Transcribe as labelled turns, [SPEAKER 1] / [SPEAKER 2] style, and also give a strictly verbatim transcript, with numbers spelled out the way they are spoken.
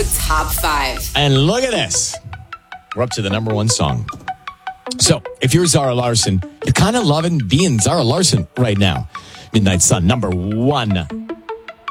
[SPEAKER 1] Top five.
[SPEAKER 2] And look at this. We're up to the number one song. So, if you're Zara Larsson, you're kind of loving being Zara Larsson right now. Midnight Sun, number one.